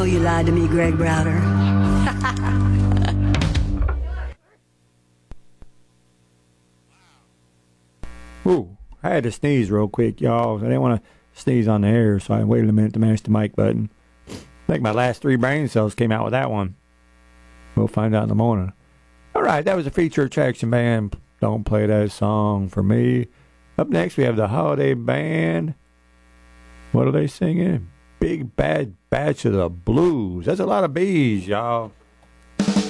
know you lied to me, Greg Browder. Ooh, I had to sneeze real quick, y'all. I didn't want to sneeze on the air, so I waited a minute to mash the mic button. I think my last 3 brain cells came out with that one. We'll find out in the morning. All right, that was a feature attraction band. Don't play that song for me. Up next, we have the Holiday Band. What are they singing? Big Bad Batch of the Blues. That's a lot of B's, y'all.